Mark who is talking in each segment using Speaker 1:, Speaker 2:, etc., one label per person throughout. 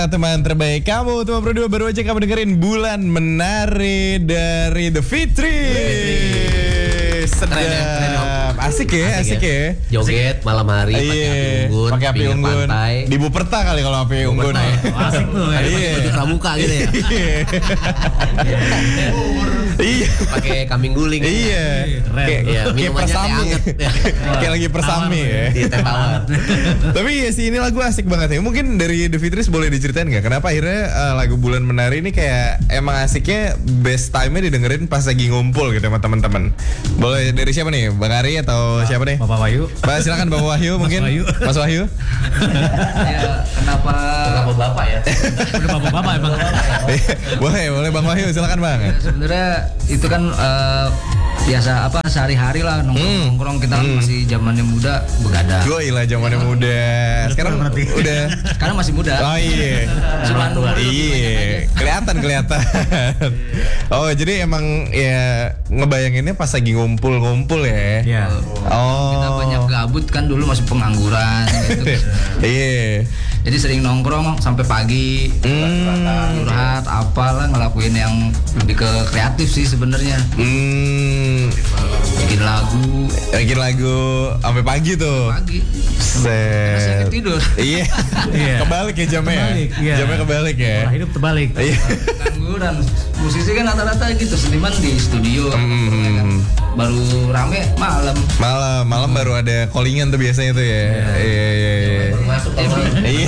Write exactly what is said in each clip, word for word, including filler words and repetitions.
Speaker 1: Teman terbaik kamu, teman berdua baru aja kamu dengerin Bulan Menari dari The Fitri. Sedap, asik ya, asik, asik ya.
Speaker 2: Joget malam hari pakai api unggun,
Speaker 1: pakai api unggun di Buperta kali kalau api unggun.
Speaker 2: Ya. Oh, asik tuh, ya. Iya. Pramuka gitu ya. Iya. Pakai kambing guling.
Speaker 1: Iya. Kayak ya, kayak persami. Kayak lagi persami ya.
Speaker 2: Iya, teh tawar.
Speaker 1: Tapi ya sih ini lagu asik banget ya. Mungkin dari The Fitris boleh diceritain nggak kenapa akhirnya uh, lagu Bulan Menari ini kayak emang asiknya best time-nya didengerin pas lagi ngumpul gitu sama teman-teman. Boleh dari siapa nih? Bang Ari atau siapa nih?
Speaker 3: Bapak Wahyu.
Speaker 1: Pak silakan Bapak Wahyu mungkin.
Speaker 3: Wahyu.
Speaker 1: Mas Wahyu.
Speaker 2: Ya, kenapa kenapa Bapak ya?
Speaker 3: Udah bapak-bapak emang.
Speaker 1: Boleh, boleh Bang Wahyu silakan Bang.
Speaker 4: Ya, sebenarnya itu kan uh, biasa apa sehari-hari lah nongkrong-nongkrong kita kan
Speaker 1: hmm.
Speaker 4: masih zamannya muda begadang.
Speaker 1: Gue lah zamannya muda. Sekarang udah.
Speaker 4: Sekarang masih muda.
Speaker 1: Oh iya.
Speaker 4: Cuman
Speaker 1: iya. Kelihatan kelihatan. Oh jadi emang ya ngebayanginnya pas lagi ngumpul-ngumpul ya.
Speaker 3: Iya.
Speaker 1: Oh.
Speaker 4: Kita banyak gabut kan dulu masih pengangguran gitu.
Speaker 1: Iya.
Speaker 4: Jadi sering nongkrong sampai pagi, curhat, apalah ngelakuin yang lebih ke kreatif sih sebenarnya.
Speaker 1: Hmm.
Speaker 4: Bikin lagu,
Speaker 1: bikin lagu sampai pagi tuh.
Speaker 4: Pagi.
Speaker 1: Set.
Speaker 4: Tidur.
Speaker 1: Iya. Kebalik ya jamnya.
Speaker 3: Kebalik, iya.
Speaker 1: Jamnya kebalik ya.
Speaker 3: Pola hidup terbalik.
Speaker 1: Iya.
Speaker 4: Pengangguran. Musisi kan rata-rata gitu, seniman di studio.
Speaker 1: Mm.
Speaker 4: Kan. Baru rame malam.
Speaker 1: Malam, malam baru ada callingan tuh biasanya tuh ya. Iya, iya, iya.
Speaker 2: Masuk
Speaker 1: Iya.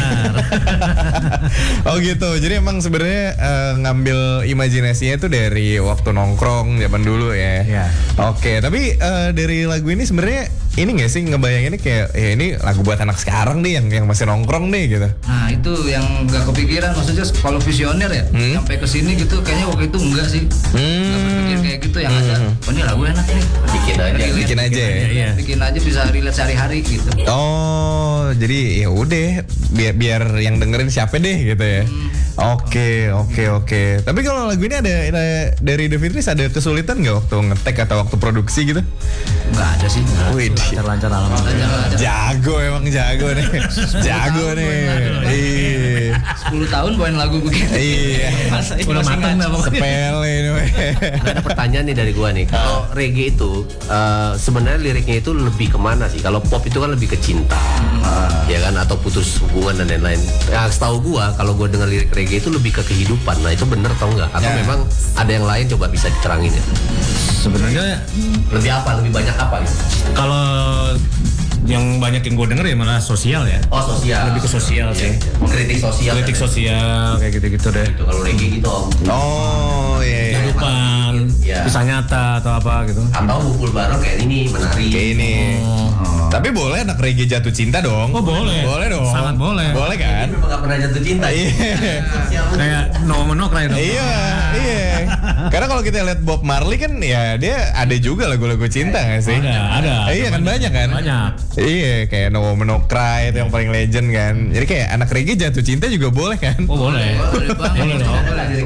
Speaker 1: Oh gitu. Jadi emang sebenarnya uh, ngambil imajinasinya tuh dari waktu nongkrong zaman dulu ya.
Speaker 3: Iya.
Speaker 1: Oke, tapi uh, dari lagu ini sebenarnya ini nggak sih ngebayanginnya kayak ya ini lagu buat anak sekarang nih yang yang masih nongkrong nih gitu.
Speaker 4: Nah itu yang nggak kepikiran, maksudnya kalau visioner ya
Speaker 1: Hmm?
Speaker 4: sampai ke sini gitu kayaknya waktu itu enggak sih.
Speaker 1: Hmm.
Speaker 4: Nggak berpikir kayak gitu, yang ada oh ini lagu enak nih,
Speaker 2: Bikin aja.
Speaker 4: Relate,
Speaker 1: Bikin aja ya.
Speaker 3: Iya.
Speaker 4: bikin aja bisa relate sehari-hari gitu.
Speaker 1: Oh, jadi ya udah biar biar yang dengerin siapa deh gitu ya. Oke, oke, oke. Tapi kalau lagu ini ada, ada dari The Fitris ada kesulitan nggak waktu ngetek atau waktu produksi gitu?
Speaker 4: Nggak ada sih.
Speaker 1: Wih,
Speaker 3: Lancar-lancar alhamdulillah.
Speaker 1: jago emang jago nih, jago nih. Iya,
Speaker 4: sepuluh tahun bawain lagu begini.
Speaker 1: iya.
Speaker 4: Masa ini
Speaker 3: Udah
Speaker 4: masih
Speaker 3: matang
Speaker 4: ngaco.
Speaker 3: dah pokoknya.
Speaker 1: Sepele ini. weh.
Speaker 2: Ada pertanyaan nih dari gua nih. Kalau reggae itu uh, sebenarnya liriknya itu lebih kemana sih? Kalau pop itu kan lebih ke cinta, ya kan, atau putus hubungan dan lain-lain. Nah, setahu gua kalau gua dengar lirik reggae itu lebih ke kehidupan. Nah itu bener atau enggak? Atau
Speaker 1: Ya.
Speaker 2: memang ada yang lain? Coba bisa diterangin ya.
Speaker 3: Sebenarnya
Speaker 2: Lebih apa? Lebih banyak apa gitu?
Speaker 3: kalau yang banyak yang gue denger ya malah sosial ya.
Speaker 2: Oh sosial.
Speaker 3: Lebih ke sosial sih.
Speaker 2: Mengkritik sosial.
Speaker 3: Kritik
Speaker 2: kan, ya?
Speaker 3: sosial kayak gitu-gitu deh.
Speaker 2: Itu kalau reggae gitu. Om.
Speaker 1: Oh iya. iya.
Speaker 3: Kehidupan,
Speaker 2: Iya.
Speaker 3: kisah nyata atau apa gitu.
Speaker 2: Atau ngumpul bareng kayak ini menari.
Speaker 1: Kayak ini. Tapi boleh anak reggae jatuh cinta dong.
Speaker 3: Oh, boleh.
Speaker 1: Boleh dong.
Speaker 3: Sangat boleh.
Speaker 1: Boleh kan?
Speaker 2: Ini memang gak pernah jatuh cinta.
Speaker 1: Iya.
Speaker 2: Sosial.
Speaker 3: Kayak no menok lah itu.
Speaker 1: Iya, iya. Karena kalau kita lihat Bob Marley kan ya dia ada juga lagu-lagu cinta nggak sih?
Speaker 3: Ada, ada.
Speaker 1: Iya kan banyak kan?
Speaker 3: Banyak.
Speaker 1: Iya, kayak No Woman No Cry itu yang paling legend kan. Jadi kayak anak reggae jatuh cinta juga boleh kan?
Speaker 3: Oh boleh.
Speaker 4: Boleh banget.
Speaker 3: Boleh dong.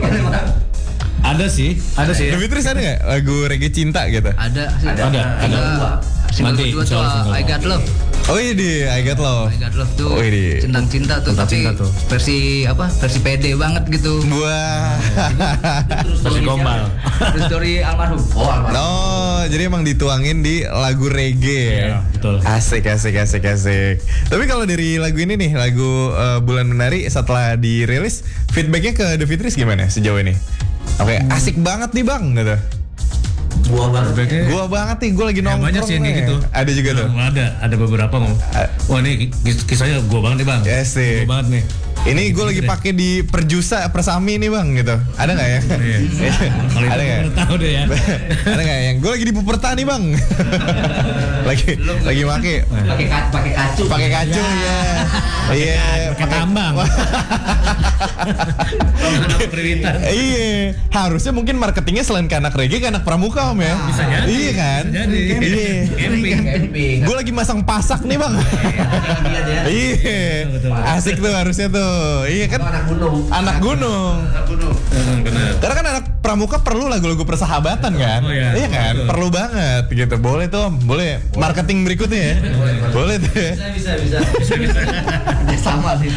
Speaker 3: Ada sih, ada sih.
Speaker 1: The Fitris ada nggak lagu reggae cinta gitu?
Speaker 4: Ada sih.
Speaker 2: Ada.
Speaker 3: Ada, ada.
Speaker 4: Single
Speaker 3: Nanti,
Speaker 4: kedua
Speaker 3: insya
Speaker 4: tuh
Speaker 3: Allah single.
Speaker 4: I Got Love.
Speaker 1: Oh iya di I Got Love.
Speaker 4: I Got Love tuh
Speaker 1: Oh, ini.
Speaker 4: tentang cinta tuh,
Speaker 3: Tentang
Speaker 4: tapi
Speaker 3: cinta tuh.
Speaker 4: versi apa? Versi pede banget gitu.
Speaker 1: Wah.
Speaker 3: Masih gombal.
Speaker 4: Terus story almarhum.
Speaker 2: Oh, almarhum.
Speaker 1: Oh, jadi emang dituangin di lagu reggae ya?
Speaker 3: Iya, betul.
Speaker 1: Asik, asik, asik, asik. Tapi kalau dari lagu ini nih, lagu uh, Bulan Menari setelah dirilis, feedbacknya ke The Fitris gimana sejauh ini? Oke, asik banget nih bang, gitu.
Speaker 2: Gua banget.
Speaker 3: Feedbacknya
Speaker 1: Gua banget nih, gua lagi
Speaker 3: ya,
Speaker 1: nongkrong
Speaker 3: banyak sih yang kayak
Speaker 1: nih.
Speaker 3: gitu.
Speaker 1: Ada juga tuh.
Speaker 3: Ada, ada beberapa ngomong. Wah ini kis- kisahnya gue banget nih bang.
Speaker 1: Ya sih.
Speaker 3: Gue banget nih.
Speaker 1: Ini gue lagi pakai di Perjusa Persami nih bang, gitu. Ada nggak ya?
Speaker 3: Iya. Kalau itu
Speaker 1: Ada nggak?
Speaker 3: gue tahu deh ya.
Speaker 1: Ada nggak yang gue lagi di Puperta nih bang? lagi lagi pakai.
Speaker 2: Pakai ka- pakai kacu.
Speaker 1: Pakai kacu ya. Iya.
Speaker 3: Pakai tambang. Perwitan.
Speaker 1: Iya, harusnya mungkin marketingnya selain ke anak reggae ke anak pramuka om ya.
Speaker 3: Bisa jadi.
Speaker 1: Iya kan?
Speaker 3: Bisa jadi.
Speaker 1: Iya.
Speaker 3: Camping.
Speaker 2: Camping.
Speaker 1: Gue lagi masang pasak nih bang. Iya.
Speaker 3: Betul, betul.
Speaker 1: Asik tuh harusnya tuh. Iya kan?
Speaker 2: Anak gunung.
Speaker 1: Anak gunung.
Speaker 2: Anak gunung.
Speaker 3: Hmm, benar.
Speaker 1: Karena kan anak Pramuka perlu lagu-lagu persahabatan kan?
Speaker 3: Oh, iya.
Speaker 1: Iya kan?
Speaker 3: Betul.
Speaker 1: Perlu banget gitu. Boleh tuh, Om. Boleh. Marketing berikutnya ya. Boleh tuh. ya.
Speaker 4: Bisa bisa bisa. Sama sih.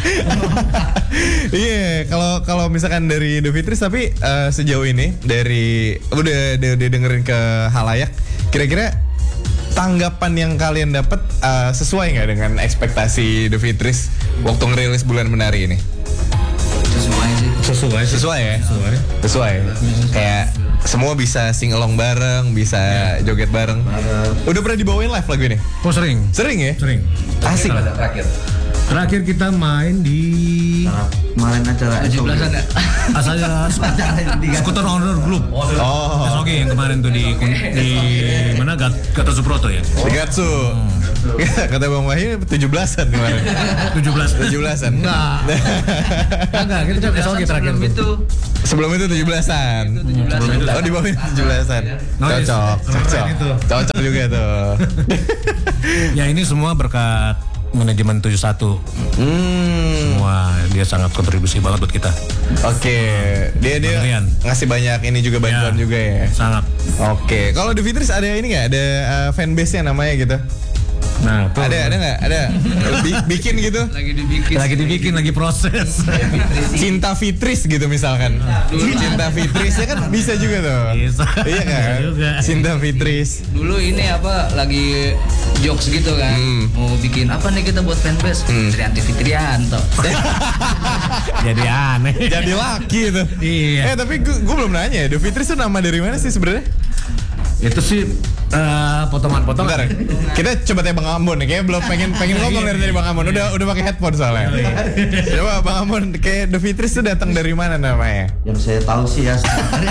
Speaker 1: Iya, kalau kalau misalkan dari The Fitris tapi eh, sejauh ini dari udah udah udah dengerin ke halayak, kira-kira tanggapan yang kalian dapat eh, sesuai nggak dengan ekspektasi The Fitris waktu ngerilis Bulan Menari ini?
Speaker 4: Sesuai sih.
Speaker 3: Sesuai sih.
Speaker 1: Sesuai ya?
Speaker 3: Sesuai.
Speaker 1: Sesuai. Kayak semua bisa sing along bareng, bisa joget bareng. Udah pernah dibawain live lagu ini?
Speaker 3: Oh sering.
Speaker 1: Sering ya?
Speaker 3: Sering.
Speaker 1: Asik.
Speaker 2: Pada terakhir.
Speaker 3: Terakhir kita main di
Speaker 5: Kemarin acara
Speaker 4: tujuh belasan ya.
Speaker 3: asalnya Skuter Owner Group.
Speaker 1: Oh.
Speaker 3: S O G yang kemarin tuh di di mana Gat Gatot Subroto ya.
Speaker 1: Shigatsu. Kata Bang Wahyu tujuh belasan kemarin.
Speaker 3: tujuh belas.
Speaker 1: tujuh belasan.
Speaker 3: Enggak. Enggak, kita coba S O G terakhir
Speaker 4: Sebelum
Speaker 3: tuh.
Speaker 4: itu
Speaker 1: Sebelum itu tujuh belasan.
Speaker 4: tujuh belasan.
Speaker 1: Oh, di bawah tujuh belasan.
Speaker 3: Oh, iya.
Speaker 1: Cocok,
Speaker 3: Keren
Speaker 1: cocok.
Speaker 3: itu.
Speaker 1: Cocok juga tuh.
Speaker 3: Ya ini semua berkat manajemen tujuh puluh satu.
Speaker 1: Hmm.
Speaker 3: Semua dia sangat kontribusi banget buat kita.
Speaker 1: Oke, dia dia
Speaker 3: Bang Rian.
Speaker 1: ngasih banyak ini juga bantuan
Speaker 3: Ya.
Speaker 1: juga ya.
Speaker 3: Sangat.
Speaker 1: Oke, kalau The Fitris ada ini nggak? Ada uh, fanbase-nya namanya gitu?
Speaker 3: Nah, tuh.
Speaker 1: Ada, ada nggak? Ada. Bi- bikin gitu?
Speaker 4: Lagi dibikin.
Speaker 3: Lagi dibikin, lagi proses.
Speaker 1: Cinta Fitris gitu misalkan. Cinta Fitris ya kan bisa juga tuh.
Speaker 3: Bisa.
Speaker 1: Iya kan?
Speaker 3: Bisa juga.
Speaker 1: Cinta Fitris.
Speaker 4: Dulu ini apa lagi jokes gitu kan.
Speaker 1: Hmm.
Speaker 4: Mau bikin apa nih kita buat fanbase? Trianti Fitrianto.
Speaker 3: Jadi aneh.
Speaker 1: Jadi laki tuh. Eh
Speaker 3: Iya.
Speaker 1: tapi gue belum nanya ya, The Fitris itu nama dari mana sih sebenarnya?
Speaker 3: Itu sih eh, potongan-potongan.
Speaker 1: Bentar, kita coba tanya Bang Ambon nih, kayaknya belum pengen pengen ngomong dari tadi Bang Ambon. Udah udah pakai headphone soalnya. Coba Bang Ambon, kayak The Fitris itu datang dari mana namanya?
Speaker 5: yang saya tahu sih ya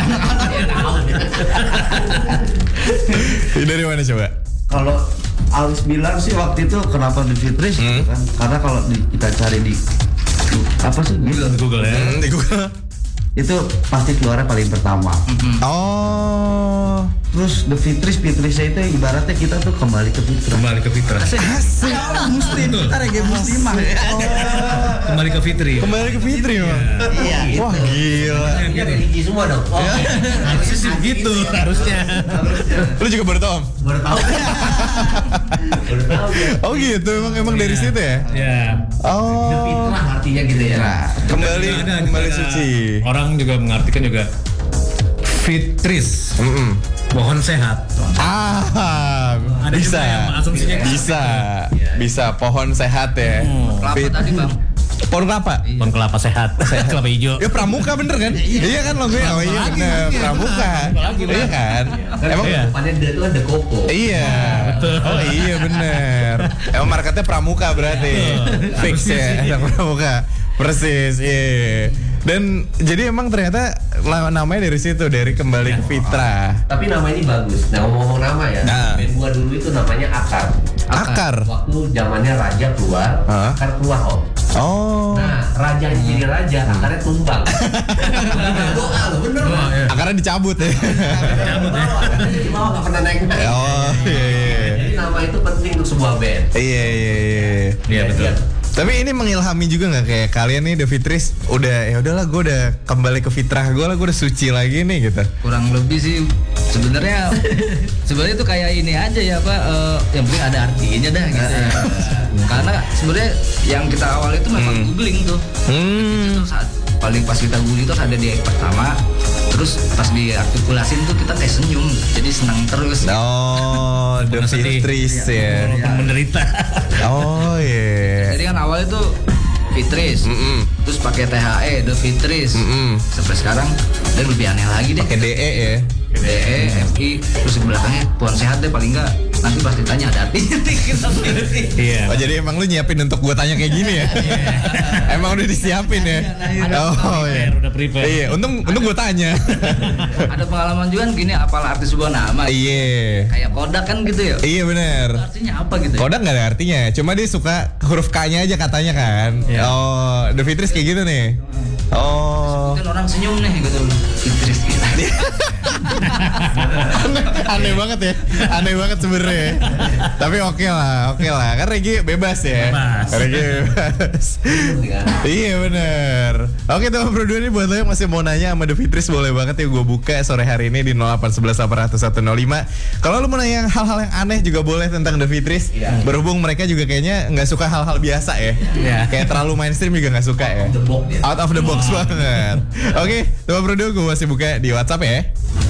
Speaker 1: Dari mana coba?
Speaker 5: kalau Alis bilang sih waktu itu kenapa The Fitris gitu kan karena kalau di- kita cari di apa sih Google,
Speaker 3: Google ya.
Speaker 1: Hmm, di Google.
Speaker 5: itu pasti keluarnya paling pertama
Speaker 1: Oh.
Speaker 5: terus The Fitris Fitrisnya itu ibaratnya kita tuh kembali ke fitrah
Speaker 3: Kembali ke fitrah.
Speaker 1: Asik.
Speaker 5: muslim kita reggae muslimah
Speaker 3: Kembali ke fitri.
Speaker 1: Kembali ke Fitri, Bang.
Speaker 5: iya
Speaker 1: Wah, gila.
Speaker 2: Iya religi semua dong. Oh,
Speaker 3: Harusnya sih gitu, harusnya.
Speaker 1: Lu juga baru tahu, Om?
Speaker 2: baru tahu. Baru tahu ya.
Speaker 1: Oh gitu, emang emang dari situ ya?
Speaker 3: Ya.
Speaker 1: Oh.
Speaker 2: Fitrah artinya gitu ya.
Speaker 1: Kembali
Speaker 3: Ada-
Speaker 1: kembali
Speaker 3: ada-
Speaker 1: suci.
Speaker 3: Orang juga mengartikan juga fitris.
Speaker 1: Mm-mm.
Speaker 3: Pohon sehat.
Speaker 1: Ah,
Speaker 3: Ada
Speaker 1: bisa,
Speaker 3: juga yang asumsinya gitu.
Speaker 1: bisa, bisa pohon sehat ya.
Speaker 4: Kelapa
Speaker 1: Fit-
Speaker 4: tadi bang.
Speaker 1: Pohon kelapa.
Speaker 3: Pohon kelapa sehat. Kelapa hijau.
Speaker 1: Ya pramuka bener kan? Iya kan logonya. Oh iya bener, pramuka. Iya kan? Emang
Speaker 3: Iya.
Speaker 2: Depannya dia itu kan The Koko.
Speaker 1: iya. Oh iya bener. Emang marketnya pramuka berarti. Fix ya, pramuka. Persis, iya. Dan jadi emang ternyata la- namanya dari situ, dari kembali ke fitrah.
Speaker 2: Tapi nama ini bagus. Nah ngomong-ngomong nama ya,
Speaker 1: Nah.
Speaker 2: band gua dulu itu namanya Akar.
Speaker 1: Akar.
Speaker 2: Waktu zamannya raja keluar,
Speaker 1: Hah?
Speaker 2: Akar keluar om.
Speaker 1: Oh.
Speaker 2: Nah raja jadi raja, akarnya tumbang. Doa loh, bener loh.
Speaker 1: Akarnya dicabut ya.
Speaker 3: Cabut ya.
Speaker 2: Akarnya jadi bawah nggak pernah naik naik.
Speaker 1: Oh iya iya.
Speaker 2: Jadi nama itu penting untuk sebuah band.
Speaker 1: Iya iya iya.
Speaker 3: Iya betul.
Speaker 1: Tapi ini mengilhami juga nggak kayak kalian nih The Fitris udah ya udahlah gue udah kembali ke fitrah gue lah, gue udah suci lagi nih gitu.
Speaker 4: Kurang lebih sih sebenarnya sebenarnya itu kayak ini aja ya Pak, eh, yang penting ada artinya dah gitu ya. Karena sebenarnya yang kita awal itu memang googling tuh.
Speaker 1: Hmm.
Speaker 4: Itu saat paling pas kita googling itu ada di pertama, terus pas diartikulasin tuh kita kayak senyum, jadi senang terus.
Speaker 1: Oh, The
Speaker 3: Sedih.
Speaker 1: Fitris ya.
Speaker 3: Walaupun menderita.
Speaker 1: Oh iya.
Speaker 4: Jadi kan awalnya tuh Fitris,
Speaker 1: Mm-mm.
Speaker 4: terus pakai T H E, The Fitris,
Speaker 1: Mm-mm.
Speaker 4: sampai sekarang dan lebih aneh lagi deh.
Speaker 1: Pakai D E ya.
Speaker 4: D E, F I, terus di belakangnya pohon sehat deh paling enggak. Nanti pas ditanya ada artinya nih kita pilih.
Speaker 3: Iya.
Speaker 1: Oh jadi emang lu nyiapin untuk gue tanya kayak gini ya? Emang udah disiapin ya? Oh iya.
Speaker 3: Udah prepare.
Speaker 1: Iya, untung untung gue tanya.
Speaker 4: Ada pengalaman juga kan gini, apal arti sebuah nama.
Speaker 1: Iya.
Speaker 4: Kayak Kodak kan gitu ya.
Speaker 1: Iya bener.
Speaker 4: Artinya apa gitu ya?
Speaker 1: Kodak nggak ada artinya, cuma dia suka huruf K-nya aja katanya kan.
Speaker 3: Iya.
Speaker 1: Oh, The Fitris kayak gitu nih. Oh.
Speaker 4: Mungkin orang senyum nih gitu. Fitris gila.
Speaker 1: Aneh banget ya, aneh banget sebenarnya. Tapi oke lah, oke lah. Kan Regi bebas ya.
Speaker 3: Bebas.
Speaker 1: Regi bebas. Iya bener. Oke teman berdua ini buat lo yang masih mau nanya sama The Fitris boleh banget ya gue buka sore hari ini di nol delapan satu satu delapan nol satu nol lima. Kalau lo mau nanya hal-hal yang aneh juga boleh tentang The Fitris. Berhubung mereka juga kayaknya nggak suka hal-hal biasa ya.
Speaker 3: Iya.
Speaker 1: Kayak terlalu mainstream juga nggak suka ya. Out of the box banget. Oke, teman berdua gue masih buka di WhatsApp ya.